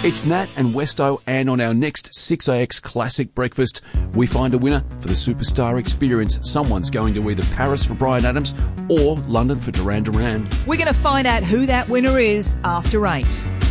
It's Nat and Westo, and on our next 6AX Classic Breakfast, we find a winner for the Superstar Experience. Someone's going to either Paris for Bryan Adams or London for Duran Duran. We're going to find out who that winner is after 8.